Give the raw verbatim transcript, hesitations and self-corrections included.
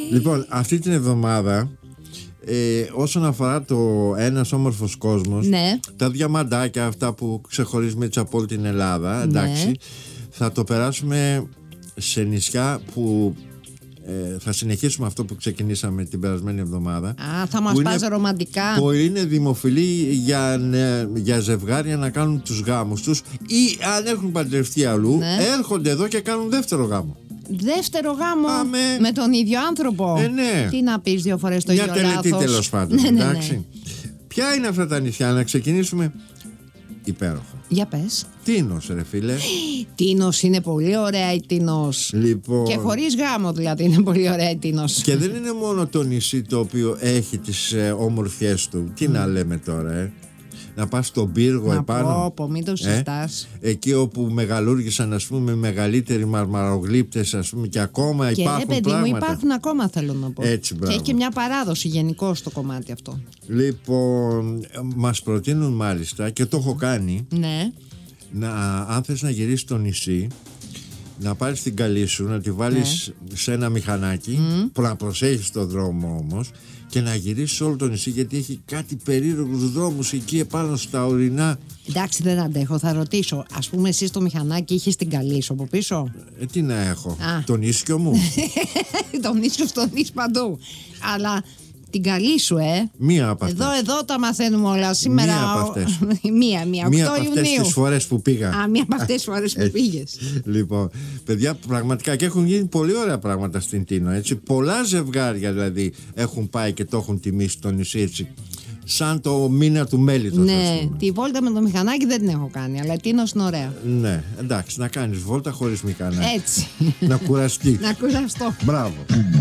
Λοιπόν, αυτή την εβδομάδα, ε, όσον αφορά το Ένας Όμορφος Κόσμος, ναι. τα διαμαντάκια αυτά που ξεχωρίζουμε έτσι από όλη την Ελλάδα, εντάξει, ναι. θα το περάσουμε σε νησιά που ε, θα συνεχίσουμε αυτό που ξεκινήσαμε την περασμένη εβδομάδα. Α, θα μας πας ρομαντικά. Που είναι δημοφιλή για, για ζευγάρια να κάνουν τους γάμους τους, ή αν έχουν παντρευτεί αλλού, ναι. έρχονται εδώ και κάνουν δεύτερο γάμο. Δεύτερο γάμο Α, με... με τον ίδιο άνθρωπο. Ε, ναι. Τι να πεις δύο φορές το ίδιο λάθος. Μια τελετή τέλος πάντων. ναι, ναι, εντάξει. ναι. Ποια είναι αυτά τα νησιά, να ξεκινήσουμε. Υπέροχο. Για πες. Τίνος, ρε φίλε. Τίνος είναι πολύ ωραία η Τίνος. Λοιπόν... Και χωρίς γάμο δηλαδή είναι πολύ ωραία η Τίνος. Και δεν είναι μόνο το νησί το οποίο έχει τις ε, όμορφιές του. Τι mm. να λέμε τώρα, ε. Να πας στον πύργο να επάνω. Πω, πω, μην το συζητάς. Ε, εκεί όπου μεγαλούργησαν, ας πούμε, μεγαλύτεροι μαρμαρογλύπτες, ας πούμε, και ακόμα και υπάρχουν ρε, παιδί πράγματα. μου, υπάρχουν ακόμα, θέλω να πω. Έτσι, και έχει και μια παράδοση γενικώ στο κομμάτι αυτό. Λοιπόν, μας προτείνουν μάλιστα, και το έχω κάνει, ναι. να, αν θες να γυρίσεις στο νησί, να πάρεις την καλή σου, να τη βάλεις ναι. σε ένα μηχανάκι, mm. που να προσέχεις το δρόμο όμως, και να γυρίσεις όλο το νησί, γιατί έχει κάτι περίεργους δρόμους εκεί επάνω στα ορεινά. Εντάξει, δεν αντέχω, θα ρωτήσω. Ας πούμε, εσύ στο μηχανάκι είχες την καλή σου από πίσω. Ε, τι να έχω, Α. τον ίσκιο μου. Τον ίσκιο στον ίσκιο παντού. Αλλά την καλή σου, ε. Μία από αυτές. Εδώ, εδώ τα μαθαίνουμε όλα. Σήμερα. Μία από αυτές. μία, μία. Μία από αυτές τις φορές που πήγα. Α, μία από αυτές τις φορές που πήγες. Λοιπόν, παιδιά, πραγματικά, και έχουν γίνει πολύ ωραία πράγματα στην Τίνο, έτσι. Πολλά ζευγάρια δηλαδή έχουν πάει και το έχουν τιμήσει στο νησί, έτσι. Σαν το μήνα του μέλιτος. Ναι, τη βόλτα με το μηχανάκι δεν την έχω κάνει, αλλά η Τίνος είναι ωραία. Ναι, εντάξει, να κάνεις βόλτα χωρίς μηχανάκι. Έτσι. Να κουραστείς. Να κουραστώ. Μπράβο.